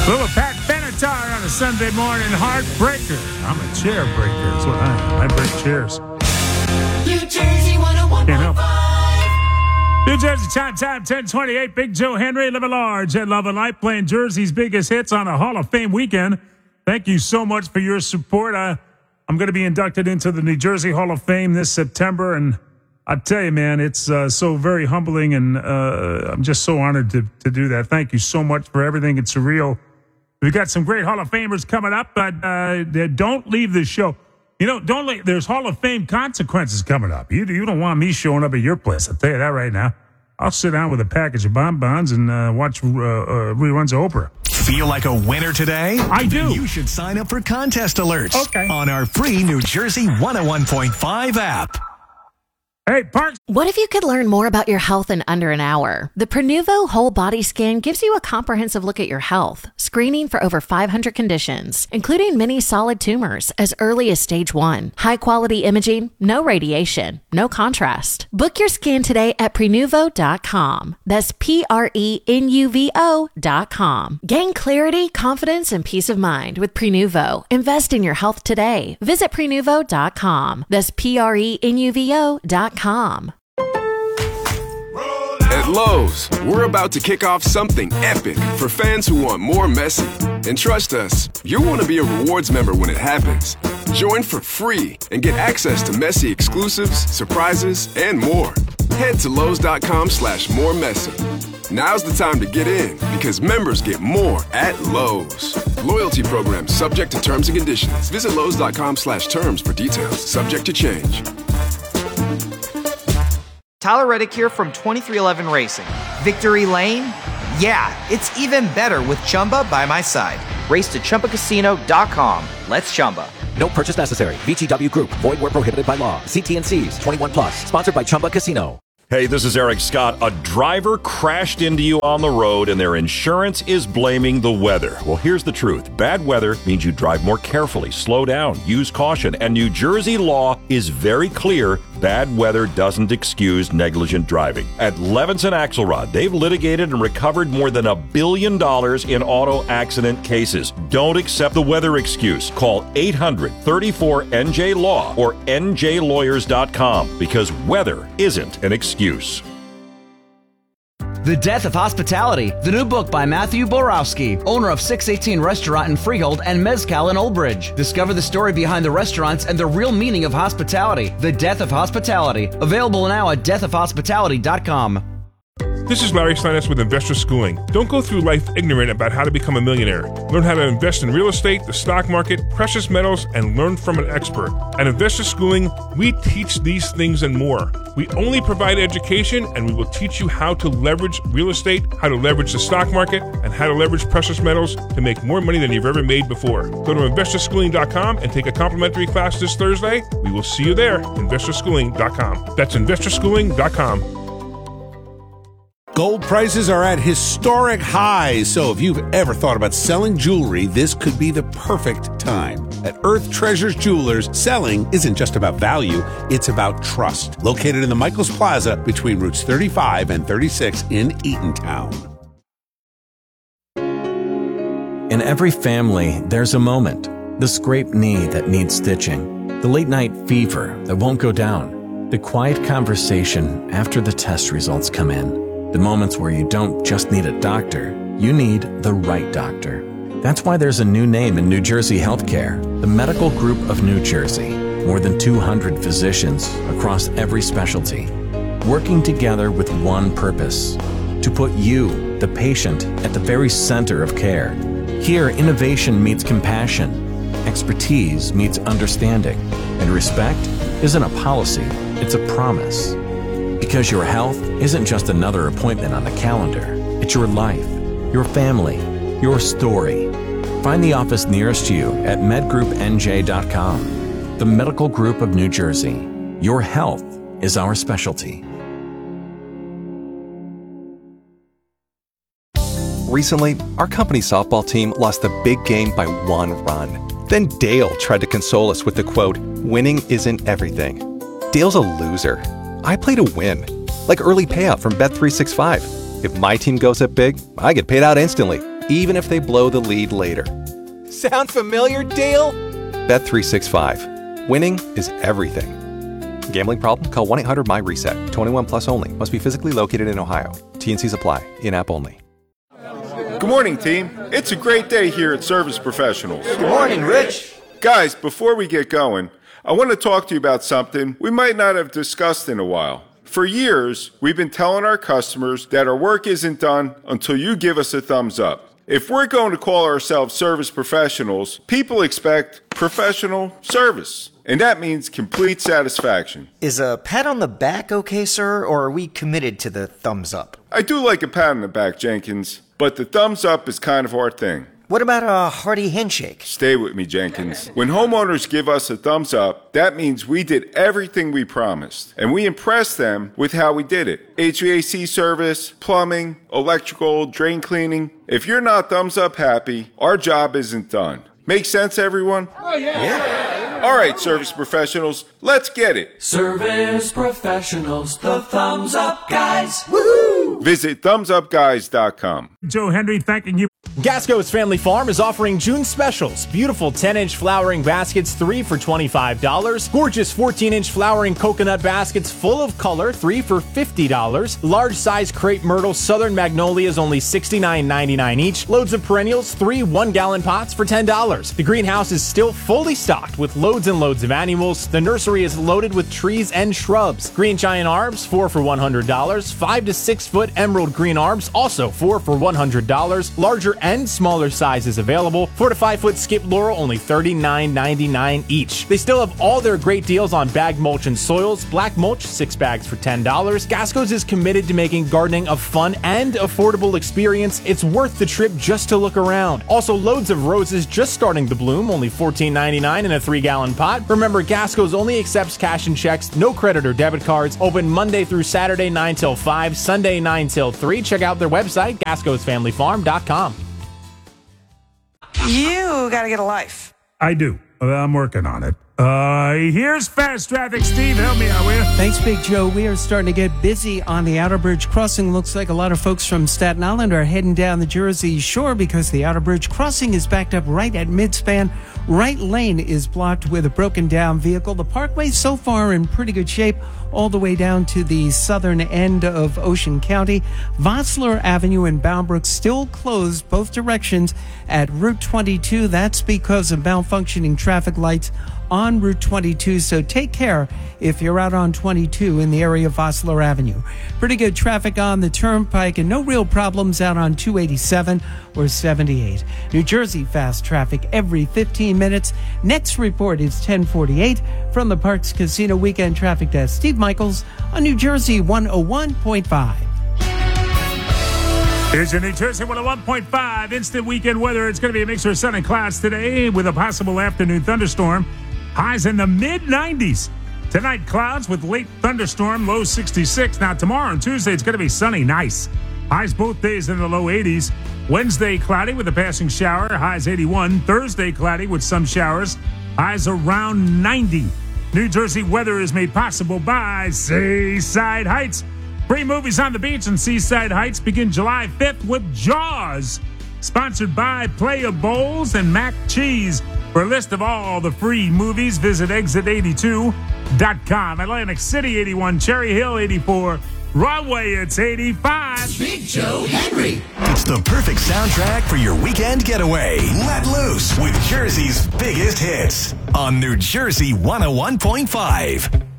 Little Pat Benatar on a Sunday morning heartbreaker. I'm a chair breaker. That's what I am. I break chairs. New Jersey 101.5. New Jersey time 1028. Big Joe Henry, living large and loving life, playing Jersey's biggest hits on a Hall of Fame weekend. Thank you so much for your support. I'm going to be inducted into the New Jersey Hall of Fame this September, and I tell you, man, it's so very humbling, and I'm just so honored to do that. Thank you so much for everything. It's surreal. We've got some great Hall of Famers coming up, but don't leave the show. You know, don't leave. There's Hall of Fame consequences coming up. You don't want me showing up at your place. I'll tell you that right now. I'll sit down with a package of bonbons and watch reruns of Oprah. Feel like a winner today? I do. Then you should sign up for contest alerts on our free New Jersey 101.5 app. Hey, Parks. What if you could learn more about your health in under an hour? The Prenuvo Whole Body Scan gives you a comprehensive look at your health, screening for over 500 conditions, including many solid tumors as early as stage 1. High-quality imaging, no radiation, no contrast. Book your scan today at Prenuvo.com. That's Prenuvo.com. Gain clarity, confidence, and peace of mind with Prenuvo. Invest in your health today. Visit Prenuvo.com. That's Prenuvo.com. At Lowe's, we're about to kick off something epic for fans who want more Messi. And trust us, you'll want to be a rewards member when it happens. Join for free and get access to Messi exclusives, surprises, and more. Head to Lowe's.com/moremessy. Now's the time to get in because members get more at Lowe's. Loyalty program subject to terms and conditions. Visit Lowe's.com/terms for details. Subject to change. Tyler Reddick here from 2311 Racing. Victory Lane? Yeah, it's even better with Chumba by my side. Race to ChumbaCasino.com. Let's Chumba. No purchase necessary. VGW Group. Void where prohibited by law. See T&Cs. 21 plus. Sponsored by Chumba Casino. Hey, this is Eric Scott. A driver crashed into you on the road and their insurance is blaming the weather. Well, here's the truth. Bad weather means you drive more carefully, slow down, use caution, and New Jersey law is very clear. Bad weather doesn't excuse negligent driving. At Levinson Axelrod, they've litigated and recovered more than $1 billion in auto accident cases. Don't accept the weather excuse. Call 800-34-NJ-LAW or njlawyers.com because weather isn't an excuse. The Death of Hospitality, the new book by Matthew Borowski, owner of 618 Restaurant in Freehold and Mezcal in Old Bridge. Discover the story behind the restaurants and the real meaning of hospitality. The Death of Hospitality, available now at deathofhospitality.com. This is Larry Steinitz with Investor Schooling. Don't go through life ignorant about how to become a millionaire. Learn how to invest in real estate, the stock market, precious metals, and learn from an expert. At Investor Schooling, we teach these things and more. We only provide education, and we will teach you how to leverage real estate, how to leverage the stock market, and how to leverage precious metals to make more money than you've ever made before. Go to investorschooling.com and take a complimentary class this Thursday. We will see you there, investorschooling.com. That's investorschooling.com. Gold prices are at historic highs, so if you've ever thought about selling jewelry, this could be the perfect time. At Earth Treasures Jewelers, selling isn't just about value, it's about trust. Located in the Michaels Plaza between routes 35 and 36 in Eatontown. In every family, there's a moment. The scraped knee that needs stitching. The late-night fever that won't go down. The quiet conversation after the test results come in. The moments where you don't just need a doctor, you need the right doctor. That's why there's a new name in New Jersey healthcare, the Medical Group of New Jersey. More than 200 physicians across every specialty, working together with one purpose, to put you, the patient, at the very center of care. Here, innovation meets compassion, expertise meets understanding, and respect isn't a policy, it's a promise. Because your health isn't just another appointment on the calendar. It's your life, your family, your story. Find the office nearest you at medgroupnj.com. The Medical Group of New Jersey. Your health is our specialty. Recently, our company softball team lost the big game by 1 run. Then Dale tried to console us with the quote, "Winning isn't everything." Dale's a loser. I play to win, like early payout from Bet365. If my team goes up big, I get paid out instantly, even if they blow the lead later. Sound familiar, Dale? Bet365. Winning is everything. Gambling problem? Call 1-800-MY-RESET. 21 plus only. Must be physically located in Ohio. T&Cs apply. In-app only. Good morning, team. It's a great day here at Service Professionals. Good morning, Rich. Guys, before we get going, I want to talk to you about something we might not have discussed in a while. For years, we've been telling our customers that our work isn't done until you give us a thumbs up. If we're going to call ourselves service professionals, people expect professional service, and that means complete satisfaction. Is a pat on the back okay, sir, or are we committed to the thumbs up? I do like a pat on the back, Jenkins, but the thumbs up is kind of our thing. What about a hearty handshake? Stay with me, Jenkins. When homeowners give us a thumbs up, that means we did everything we promised, and we impressed them with how we did it. HVAC service, plumbing, electrical, drain cleaning. If you're not thumbs up happy, our job isn't done. Make sense, everyone? Oh, yeah. All right, service professionals, let's get it. Service professionals, the thumbs up guys. Woohoo! Visit thumbsupguys.com. Joe Henry thanking you. Gasco's Family Farm is offering June specials. Beautiful 10-inch flowering baskets, 3 for $25. Gorgeous 14-inch flowering coconut baskets full of color, 3 for $50. Large size crepe myrtle southern magnolias, only $69.99 each. Loads of perennials, 3 1-gallon pots for $10. The greenhouse is still fully stocked with loads and loads of annuals. The nursery is loaded with trees and shrubs. Green giant arbs, 4 for $100. 5 to 6 foot emerald green arbs, also 4 for $100. Larger and smaller sizes available. 4 to 5 foot skip laurel, only $39.99 each. They still have all their great deals on bag mulch and soils. Black mulch, 6 bags for $10. Gasco's is committed to making gardening a fun and affordable experience. It's worth the trip just to look around. Also, loads of roses just starting to bloom, only $14.99 in a 3-gallon pot. Remember, Gasco's only accepts cash and checks, no credit or debit cards. Open Monday through Saturday 9 till 5, Sunday 9 till 3. Check out their website, gascosfamilyfarm.com. You gotta get a life. I do. I'm working on it. Here's Fast Traffic. Steve, help me out, will you? Thanks, Big Joe. We are starting to get busy on the Outer Bridge Crossing. Looks like a lot of folks from Staten Island are heading down the Jersey Shore because the Outer Bridge Crossing is backed up right at midspan. Right lane is blocked with a broken down vehicle. The parkway so far in pretty good shape all the way down to the southern end of Ocean County. Vossler Avenue and Boundbrook still closed both directions at Route 22. That's because of malfunctioning traffic lights on Route 22, so take care if you're out on 22 in the area of Vossler Avenue. Pretty good traffic on the Turnpike and no real problems out on 287 or 78. New Jersey fast traffic every 15 minutes. Next report is 10:48 from the Parks Casino Weekend Traffic Desk. Steve Michaels on New Jersey 101.5. Here's your New Jersey 101.5 instant weekend weather. It's going to be a mixture of sun and clouds today with a possible afternoon thunderstorm. Highs in the mid-90s. Tonight, clouds with late thunderstorm, low 66. Now, tomorrow and Tuesday, it's going to be sunny, nice. Highs both days in the low 80s. Wednesday, cloudy with a passing shower, highs 81. Thursday, cloudy with some showers, highs around 90. New Jersey weather is made possible by Seaside Heights. Free movies on the beach in Seaside Heights begin July 5th with Jaws. Sponsored by Playa Bowls and Mac Cheese. For a list of all the free movies, visit exit82.com. Atlantic City, 81. Cherry Hill, 84. Rahway, it's 85. Big Joe Henry. It's the perfect soundtrack for your weekend getaway. Let loose with Jersey's biggest hits on New Jersey 101.5.